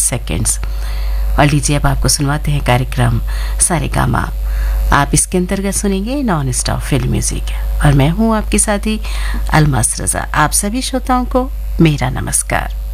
Seconds. और लीजिए अब आपको सुनवाते हैं कार्यक्रम सारेगामा। आप इसके अंतर्गत सुनेंगे नॉन स्टॉप फिल्म म्यूजिक और मैं हूं आपके साथी अलमास रजा। आप सभी श्रोताओं को मेरा नमस्कार।